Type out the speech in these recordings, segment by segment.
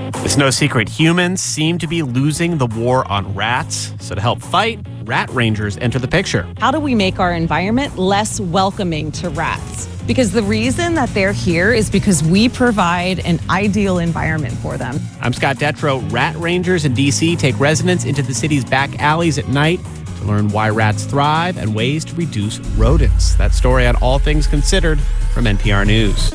It's no secret humans seem to be losing the war on rats. So to help fight, rat rangers enter the picture. How do we make our environment less welcoming to rats? Because the reason that they're here is because we provide an ideal environment for them. I'm Scott Detrow. Rat rangers in D.C. take residents into the city's back alleys at night to learn why rats thrive and ways to reduce rodents. That story on All Things Considered from NPR News.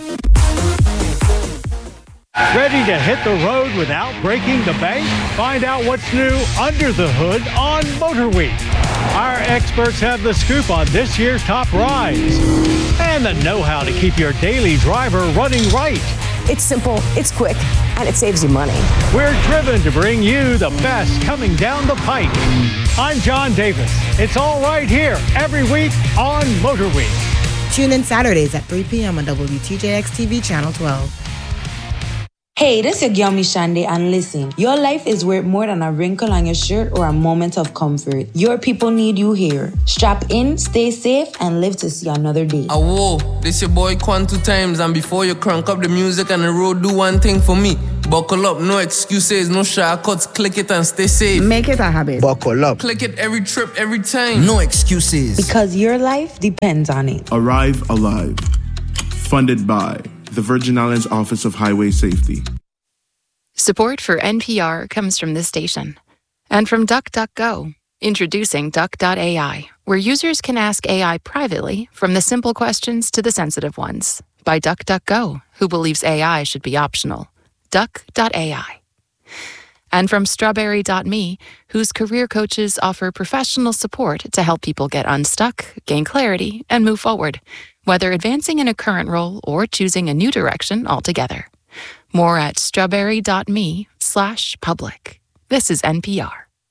Ready to hit the road without breaking the bank? Find out what's new under the hood on Motor Week. Our experts have the scoop on this year's top rides and the know-how to keep your daily driver running right. It's simple, it's quick, and it saves you money. We're driven to bring you the best coming down the pike. I'm John Davis. It's all right here every week on Motor Week. Tune in Saturdays at 3 p.m. on WTJX-TV Channel 12. Hey, this is your girl Mishande, and listen, your life is worth more than a wrinkle on your shirt or a moment of comfort. Your people need you here. Strap in, stay safe, and live to see another day. Whoa, this your boy Quan 2 times, and before you crank up the music on the road, do one thing for me. Buckle up, no excuses, no shortcuts, click it and stay safe. Make it a habit. Buckle up. Click it every trip, every time. No excuses. Because your life depends on it. Arrive Alive. Funded by the Virgin Islands Office of Highway Safety. Support for NPR comes from this station and from DuckDuckGo, introducing Duck.ai, where users can ask AI privately from the simple questions to the sensitive ones by DuckDuckGo, who believes AI should be optional. Duck.ai. And from Strawberry.me, whose career coaches offer professional support to help people get unstuck, gain clarity, and move forward, whether advancing in a current role or choosing a new direction altogether. More at strawberry.me/public. This is NPR.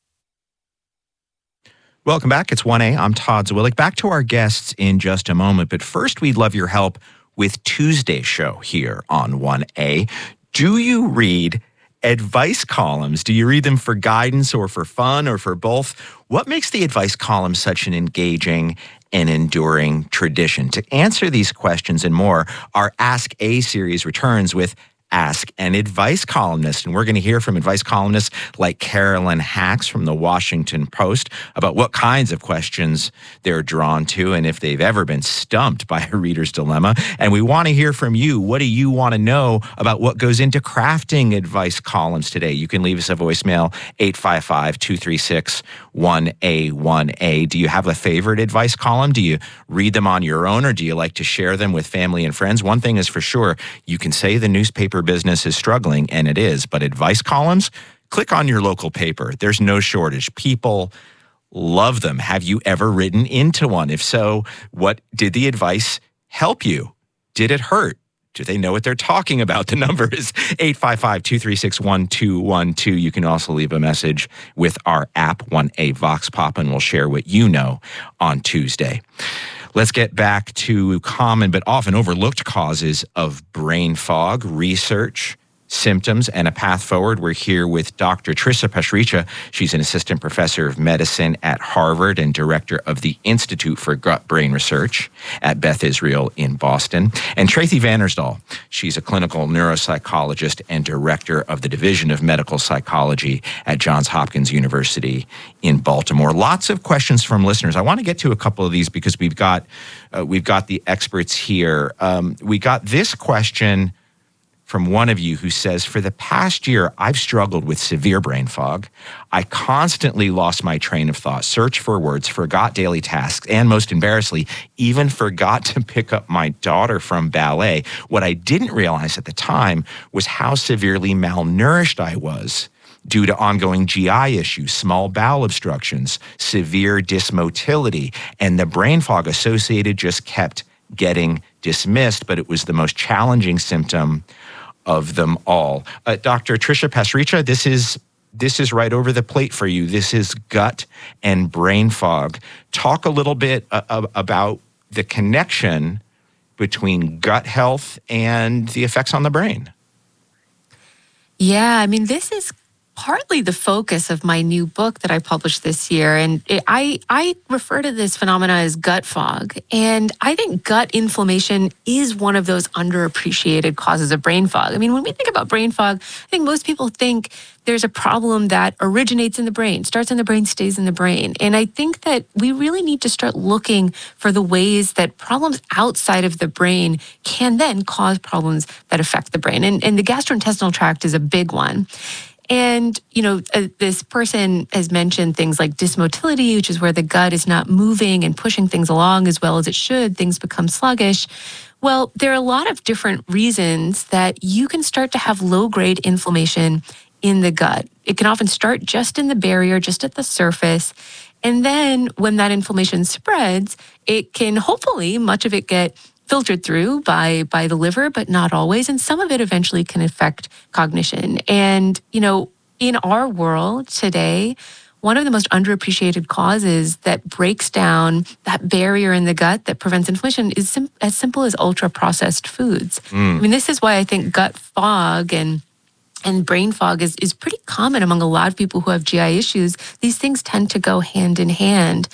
Welcome back. It's 1A. I'm Todd Zwillich. Back to our guests in just a moment. But first, we'd love your help with Tuesday's show here on 1A. Do you read advice columns? Do you read them for guidance or for fun or for both? What makes the advice column such an engaging and enduring tradition? To answer these questions and more, our Ask A series returns with Ask an Advice Columnist. And we're going to hear from advice columnists like Carolyn Hax from the Washington Post about what kinds of questions they're drawn to and if they've ever been stumped by a reader's dilemma. And we want to hear from you. What do you want to know about what goes into crafting advice columns today? You can leave us a voicemail, 855-236-1A1A. Do you have a favorite advice column? Do you read them on your own, or do you like to share them with family and friends? One thing is for sure, you can say the newspaper business is struggling, and it is, but advice columns, click on your local paper. There's no shortage. People love them. Have you ever written into one? If so, what did the advice help you? Did it hurt? Do they know what they're talking about? The number is 855-236-1212. You can also leave a message with our app, 1A Vox Pop, and we'll share what you know on Tuesday. Let's get back to common but often overlooked causes of brain fog, research, symptoms, and a path forward. We're here with Dr. Trisha Pasricha. She's an assistant professor of medicine at Harvard and director of the Institute for Gut-Brain Research at Beth Israel in Boston. And Tracy Vandersdal. She's a clinical neuropsychologist and director of the Division of Medical Psychology at Johns Hopkins University in Baltimore. Lots of questions from listeners. I want to get to a couple of these because we've got the experts here. We got this question from one of you who says, for the past year, I've struggled with severe brain fog. I constantly lost my train of thought, searched for words, forgot daily tasks, and most embarrassingly, even forgot to pick up my daughter from ballet. What I didn't realize at the time was how severely malnourished I was due to ongoing GI issues, small bowel obstructions, severe dysmotility, and the brain fog associated just kept getting dismissed, but it was the most challenging symptom of them all. Dr. Trisha Pasricha, this is right over the plate for you. This is gut and brain fog. Talk a little bit about the connection between gut health and the effects on the brain. Yeah, I mean, this is partly the focus of my new book that I published this year. And I refer to this phenomena as gut fog. And I think gut inflammation is one of those underappreciated causes of brain fog. I mean, when we think about brain fog, I think most people think there's a problem that originates in the brain, starts in the brain, stays in the brain. And I think that we really need to start looking for the ways that problems outside of the brain can then cause problems that affect the brain. And the gastrointestinal tract is a big one. And, this person has mentioned things like dysmotility, which is where the gut is not moving and pushing things along as well as it should. Things become sluggish. Well, there are a lot of different reasons that you can start to have low-grade inflammation in the gut. It can often start just in the barrier, just at the surface. And then when that inflammation spreads, it can hopefully, much of it get filtered through by the liver, but not always. And some of it eventually can affect cognition. And, in our world today, one of the most underappreciated causes that breaks down that barrier in the gut that prevents inflammation is as simple as ultra-processed foods. I mean, this is why I think gut fog and brain fog is pretty common among a lot of people who have GI issues. These things tend to go hand in hand.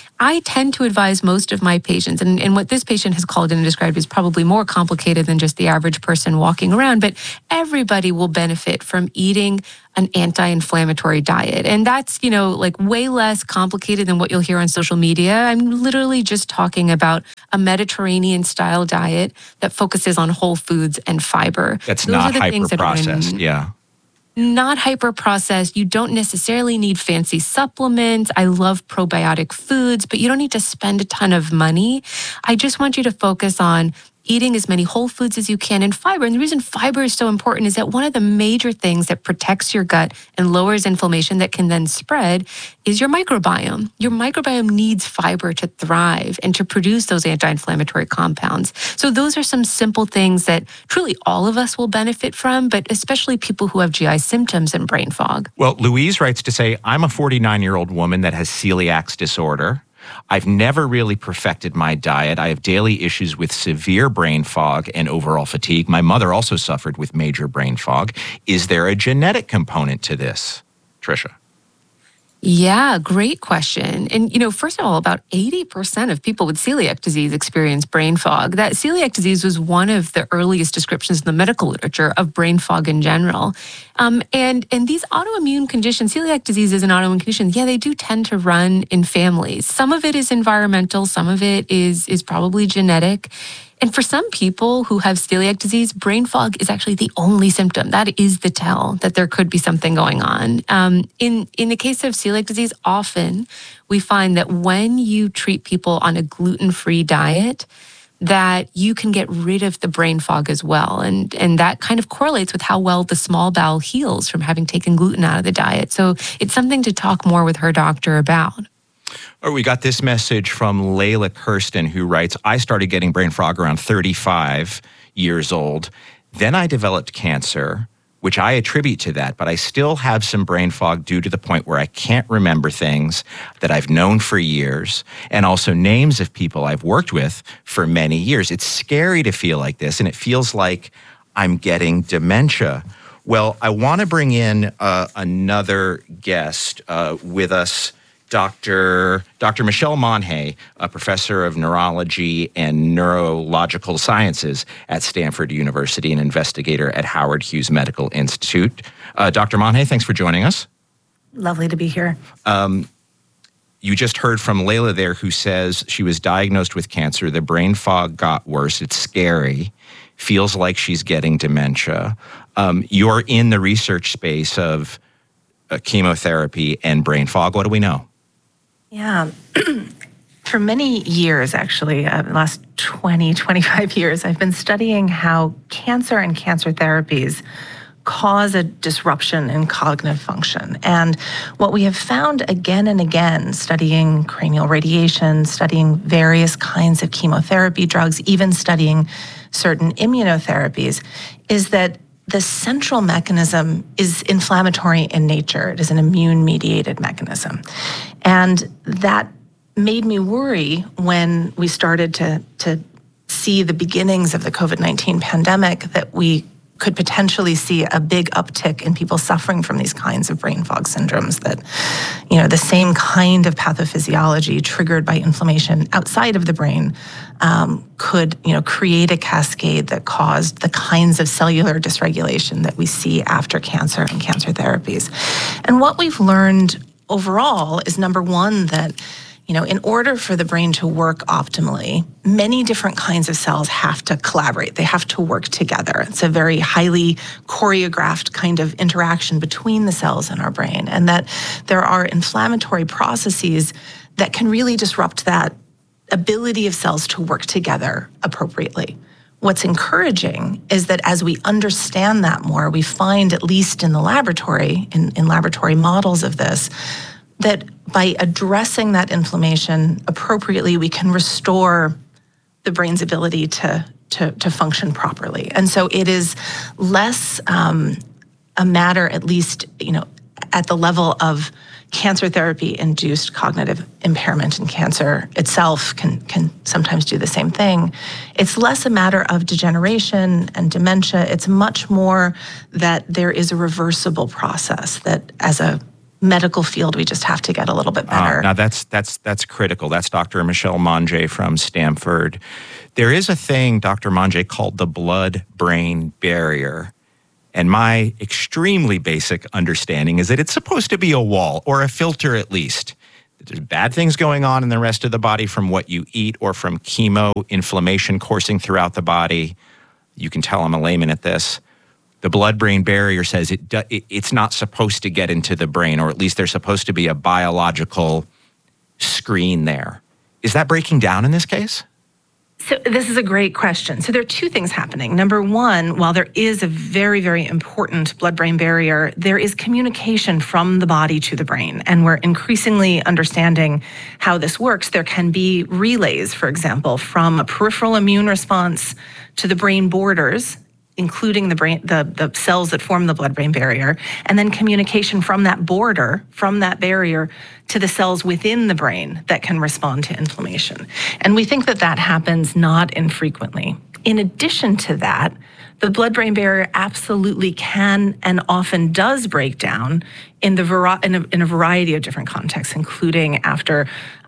I tend to advise most of my patients, and what this patient has called in and described is probably more complicated than just the average person walking around, but everybody will benefit from eating an anti-inflammatory diet. And that's, way less complicated than what you'll hear on social media. I'm literally just talking about a Mediterranean-style diet that focuses on whole foods and fiber. That's not hyper-processed, yeah. Not hyper-processed. You don't necessarily need fancy supplements. I love probiotic foods, but you don't need to spend a ton of money. I just want you to focus on eating as many whole foods as you can and fiber. And the reason fiber is so important is that one of the major things that protects your gut and lowers inflammation that can then spread is your microbiome. Your microbiome needs fiber to thrive and to produce those anti-inflammatory compounds. So those are some simple things that truly all of us will benefit from, but especially people who have GI symptoms and brain fog. Well, Louise writes to say, I'm a 49-year-old woman that has celiac disorder. I've never really perfected my diet. I have daily issues with severe brain fog and overall fatigue. My mother also suffered with major brain fog. Is there a genetic component to this, Tricia? Yeah, great question. And, first of all, about 80% of people with celiac disease experience brain fog. That celiac disease was one of the earliest descriptions in the medical literature of brain fog in general. And these autoimmune conditions, celiac disease is an autoimmune condition. Yeah, they do tend to run in families. Some of it is environmental. Some of it is probably genetic. And for some people who have celiac disease, brain fog is actually the only symptom. That is the tell that there could be something going on. In the case of celiac disease, often we find that when you treat people on a gluten-free diet, that you can get rid of the brain fog as well. And that kind of correlates with how well the small bowel heals from having taken gluten out of the diet. So it's something to talk more with her doctor about. Oh, we got this message from Layla Kirsten, who writes, I started getting brain fog around 35 years old. Then I developed cancer, which I attribute to that, but I still have some brain fog due to the point where I can't remember things that I've known for years, and also names of people I've worked with for many years. It's scary to feel like this, and it feels like I'm getting dementia. Well, I want to bring in another guest with us, Dr. Michelle Monhay, a professor of neurology and neurological sciences at Stanford University, an investigator at Howard Hughes Medical Institute. Dr. Monhay, thanks for joining us. Lovely to be here. You just heard from Layla there, who says she was diagnosed with cancer. The brain fog got worse. It's scary. Feels like she's getting dementia. You're in the research space of chemotherapy and brain fog. What do we know? Yeah. For many years, actually, the last 20, 25 years, I've been studying how cancer and cancer therapies cause a disruption in cognitive function. And what we have found again and again, studying cranial radiation, studying various kinds of chemotherapy drugs, even studying certain immunotherapies, is that the central mechanism is inflammatory in nature. It is an immune-mediated mechanism. And that made me worry when we started to see the beginnings of the COVID-19 pandemic, that we could potentially see a big uptick in people suffering from these kinds of brain fog syndromes, that, the same kind of pathophysiology triggered by inflammation outside of the brain could, create a cascade that caused the kinds of cellular dysregulation that we see after cancer and cancer therapies. And what we've learned overall is, number one, that in order for the brain to work optimally, many different kinds of cells have to collaborate. They have to work together. It's a very highly choreographed kind of interaction between the cells in our brain, and that there are inflammatory processes that can really disrupt that ability of cells to work together appropriately. What's encouraging is that as we understand that more, we find, at least in the laboratory, in laboratory models of this, that by addressing that inflammation appropriately, we can restore the brain's ability to function properly. And so it is less a matter, at least, at the level of cancer therapy-induced cognitive impairment, and cancer itself can sometimes do the same thing. It's less a matter of degeneration and dementia. It's much more that there is a reversible process that, as a medical field, we just have to get a little bit better. Now that's critical. That's Dr. Michelle Monge from Stanford. There is a thing, Dr. Monge, called the blood-brain barrier. And my extremely basic understanding is that it's supposed to be a wall, or a filter at least. There's bad things going on in the rest of the body from what you eat or from chemo, inflammation coursing throughout the body. You can tell I'm a layman at this. The blood-brain barrier says it's not supposed to get into the brain, or at least there's supposed to be a biological screen there. Is that breaking down in this case? So this is a great question. So there are two things happening. Number one, while there is a very, very important blood-brain barrier, there is communication from the body to the brain. And we're increasingly understanding how this works. There can be relays, for example, from a peripheral immune response to the brain borders, including the brain, the cells that form the blood-brain barrier, and then communication from that border, from that barrier, to the cells within the brain that can respond to inflammation. And we think that happens not infrequently. In addition to that, the blood-brain barrier absolutely can and often does break down in a variety of different contexts, including after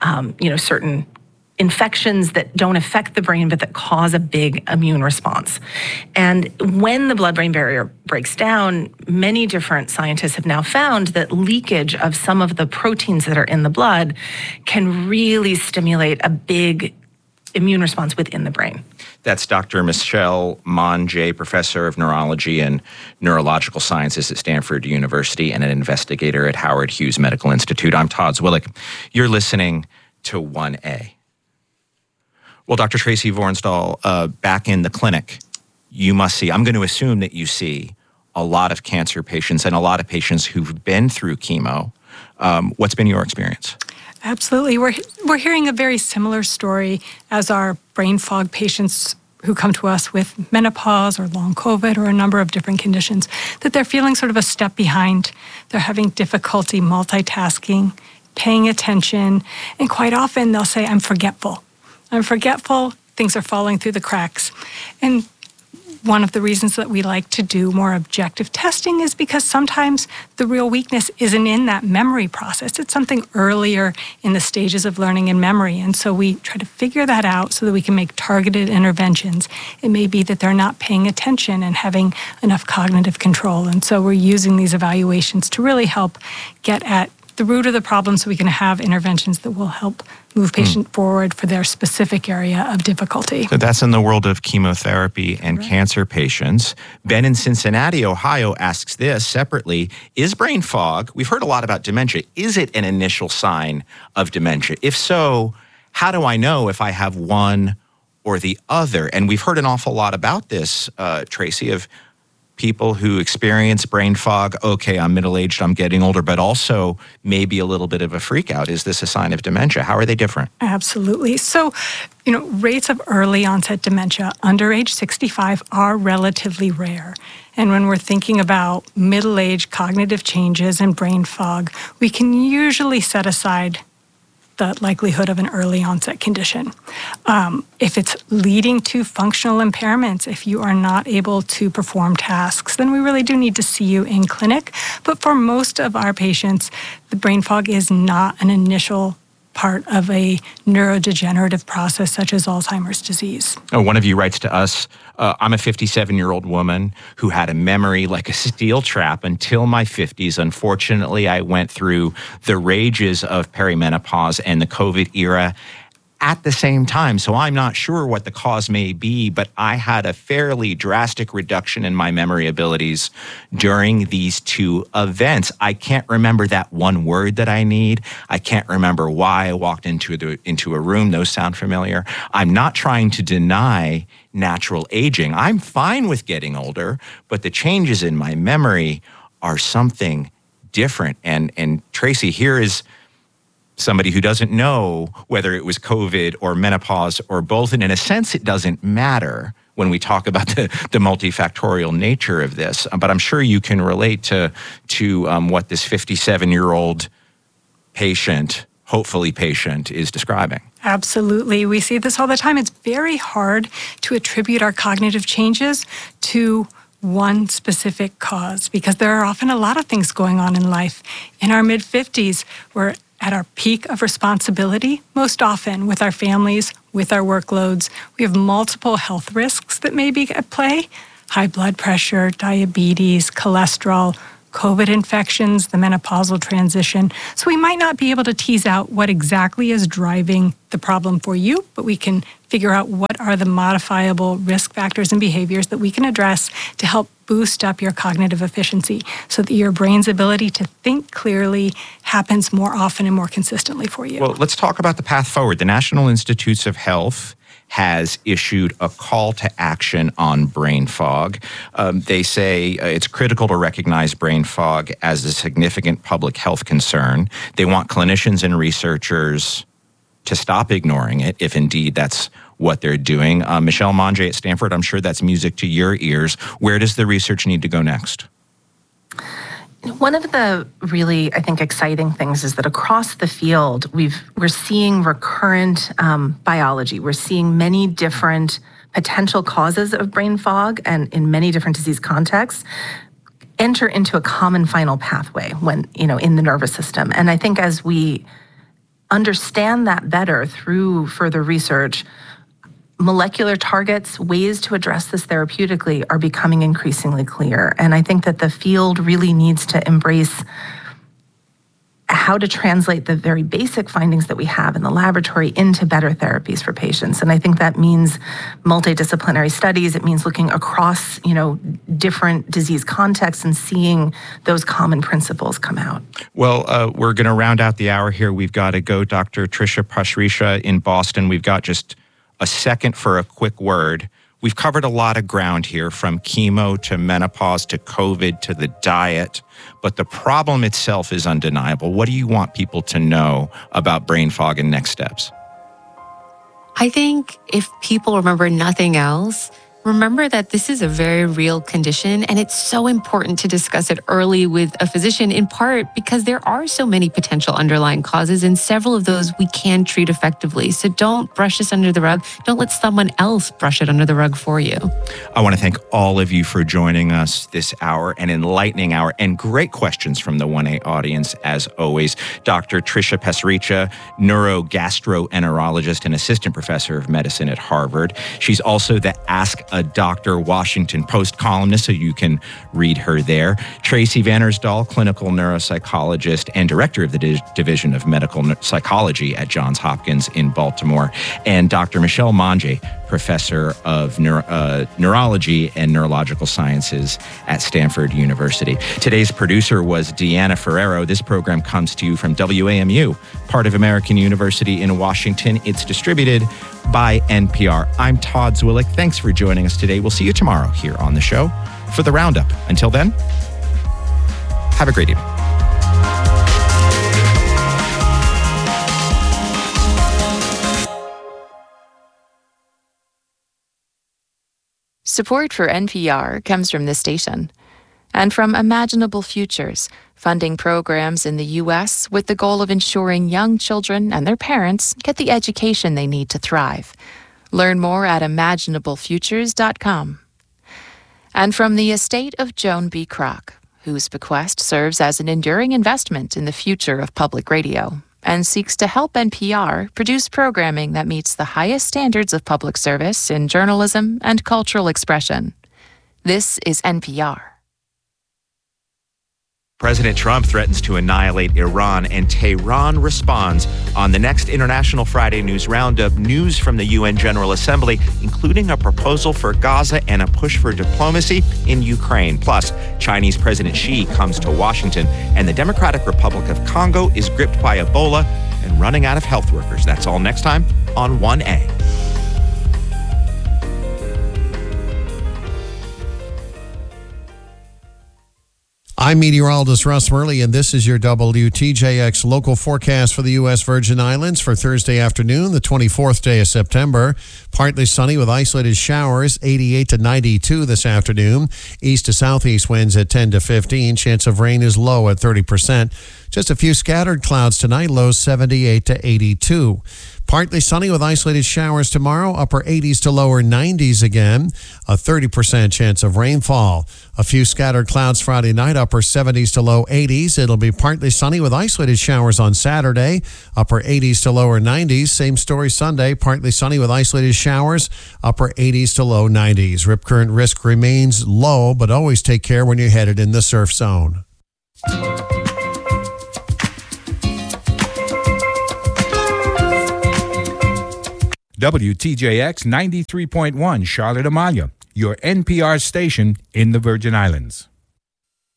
certain infections that don't affect the brain but that cause a big immune response. And when the blood-brain barrier breaks down, many different scientists have now found that leakage of some of the proteins that are in the blood can really stimulate a big immune response within the brain. That's Dr. Michelle Monge, professor of neurology and neurological sciences at Stanford University and an investigator at Howard Hughes Medical Institute. I'm Todd Zwillich. You're listening to 1A. Well, Dr. Tracy Vornstall, back in the clinic, you must see, I'm going to assume that you see a lot of cancer patients and a lot of patients who've been through chemo. What's been your experience? Absolutely. We're hearing a very similar story as our brain fog patients who come to us with menopause or long COVID or a number of different conditions, that they're feeling sort of a step behind. They're having difficulty multitasking, paying attention, and quite often they'll say, I'm forgetful. I'm forgetful, things are falling through the cracks. And one of the reasons that we like to do more objective testing is because sometimes the real weakness isn't in that memory process. It's something earlier in the stages of learning and memory. And so we try to figure that out so that we can make targeted interventions. It may be that they're not paying attention and having enough cognitive control. And so we're using these evaluations to really help get at the root of the problem so we can have interventions that will help move patient forward for their specific area of difficulty. So that's in the world of chemotherapy and cancer patients. Ben in Cincinnati, Ohio asks this separately, is brain fog, we've heard a lot about dementia, is it an initial sign of dementia? If so, how do I know if I have one or the other? And we've heard an awful lot about this, Tracy, of people who experience brain fog. Okay, I'm middle-aged, I'm getting older, but also maybe a little bit of a freak out. Is this a sign of dementia? How are they different? Absolutely. So, rates of early onset dementia under age 65 are relatively rare. And when we're thinking about middle-age cognitive changes and brain fog, we can usually set aside the likelihood of an early onset condition. If it's leading to functional impairments, if you are not able to perform tasks, then we really do need to see you in clinic. But for most of our patients, the brain fog is not an initial part of a neurodegenerative process such as Alzheimer's disease. One of you writes to us, I'm a 57-year-old woman who had a memory like a steel trap until my 50s. Unfortunately, I went through the rages of perimenopause and the COVID era at the same time. So I'm not sure what the cause may be, but I had a fairly drastic reduction in my memory abilities during these two events. I can't remember that one word that I need. I can't remember why I walked into a room. Those sound familiar. I'm not trying to deny natural aging. I'm fine with getting older, but the changes in my memory are something different. And Tracy, here is somebody who doesn't know whether it was COVID or menopause or both. And in a sense, it doesn't matter when we talk about the multifactorial nature of this. But I'm sure you can relate to what this 57-year-old patient, hopefully patient, is describing. Absolutely. We see this all the time. It's very hard to attribute our cognitive changes to one specific cause because there are often a lot of things going on in life. In our mid-50s, we're at our peak of responsibility, most often with our families, with our workloads. We have multiple health risks that may be at play: high blood pressure, diabetes, cholesterol, COVID infections, the menopausal transition. So we might not be able to tease out what exactly is driving the problem for you, but we can figure out what are the modifiable risk factors and behaviors that we can address to help boost up your cognitive efficiency so that your brain's ability to think clearly happens more often and more consistently for you. Well, let's talk about the path forward. The National Institutes of Health has issued a call to action on brain fog. They say it's critical to recognize brain fog as a significant public health concern. They want clinicians and researchers to stop ignoring it, if indeed that's what they're doing. Michelle Mange at Stanford, I'm sure that's music to your ears. Where does the research need to go next? One of the really, I think, exciting things is that across the field, we're seeing recurrent biology. We're seeing many different potential causes of brain fog and in many different disease contexts enter into a common final pathway when, in the nervous system. And I think as we understand that better through further research, molecular targets, ways to address this therapeutically are becoming increasingly clear. And I think that the field really needs to embrace how to translate the very basic findings that we have in the laboratory into better therapies for patients. And I think that means multidisciplinary studies. It means looking across, different disease contexts and seeing those common principles come out. Well, we're going to round out the hour here. We've got to go. Dr. Tricia Pasricha in Boston. We've got just a second for a quick word. We've covered a lot of ground here, from chemo to menopause to COVID to the diet, but the problem itself is undeniable. What do you want people to know about brain fog and next steps? I think if people remember nothing else, remember that this is a very real condition, and it's so important to discuss it early with a physician, in part because there are so many potential underlying causes, and several of those we can treat effectively. So don't brush this under the rug. Don't let someone else brush it under the rug for you. I want to thank all of you for joining us this hour, an enlightening hour, and great questions from the 1A audience, as always. Dr. Tricia Pasricha, neurogastroenterologist and assistant professor of medicine at Harvard. She's also the Ask a Dr. Washington Post columnist, so you can read her there. Tracy Vannersdal, clinical neuropsychologist and director of the Division of Medical Psychology at Johns Hopkins in Baltimore. And Dr. Michelle Mange, professor of neurology and neurological sciences at Stanford University. Today's producer was Deanna Ferrero. This program comes to you from WAMU, part of American University in Washington. It's distributed by NPR. I'm Todd Zwillich. Thanks for joining us today. We'll see you tomorrow here on the show for the Roundup. Until then, have a great evening. Support for NPR comes from this station And from Imaginable Futures, funding programs in the U.S. with the goal of ensuring young children and their parents get the education they need to thrive. Learn more at imaginablefutures.com. And from the estate of Joan B. Kroc, whose bequest serves as an enduring investment in the future of public radio and seeks to help NPR produce programming that meets the highest standards of public service in journalism and cultural expression. This is NPR. President Trump threatens to annihilate Iran, and Tehran responds. On the next International Friday News Roundup, news from the UN General Assembly, including a proposal for Gaza and a push for diplomacy in Ukraine. Plus, Chinese President Xi comes to Washington, and the Democratic Republic of Congo is gripped by Ebola and running out of health workers. That's all next time on 1A. I'm meteorologist Russ Murley, and this is your WTJX local forecast for the U.S. Virgin Islands for Thursday afternoon, the 24th day of September. Partly sunny with isolated showers, 88 to 92 this afternoon. East to southeast winds at 10 to 15. Chance of rain is low at 30%. Just a few scattered clouds tonight, lows 78 to 82. Partly sunny with isolated showers tomorrow, upper 80s to lower 90s again. A 30% chance of rainfall. A few scattered clouds Friday night, upper 70s to low 80s. It'll be partly sunny with isolated showers on Saturday, upper 80s to lower 90s. Same story Sunday, partly sunny with isolated showers, upper 80s to low 90s. Rip current risk remains low, but always take care when you're headed in the surf zone. WTJX 93.1 Charlotte Amalia, your NPR station in the Virgin Islands.